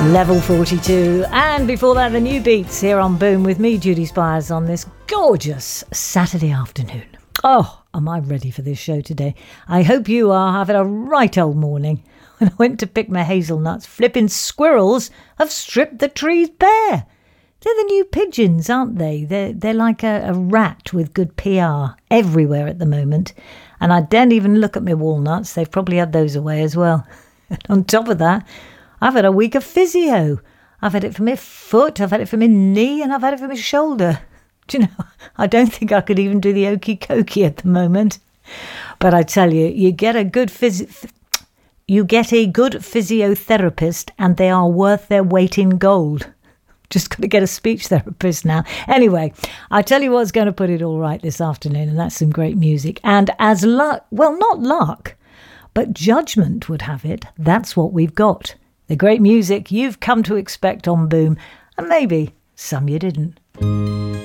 Level 42, and before that the New Beats here on Boom with me, Judy Spires, on this gorgeous Saturday afternoon. Oh, am I ready for this show today? I hope you are having a right old morning. When I went to pick my hazelnuts, flipping squirrels have stripped the trees bare. They're the new pigeons, aren't they? They're like a rat with good PR everywhere at the moment. And I daren't even look at my walnuts. They've probably had those away as well. And on top of that, I've had a week of physio. I've had it for my foot, I've had it for my knee, and I've had it for my shoulder. Do you know, I don't think I could even do the okey cokey at the moment. But I tell you, you get a good physiotherapist, and they are worth their weight in gold. Just got to get a speech therapist now. Anyway, I tell you what's going to put it all right this afternoon, and that's some great music. And as luck, well, not luck, but judgment would have it, that's what we've got. The great music you've come to expect on Boom, and maybe some you didn't.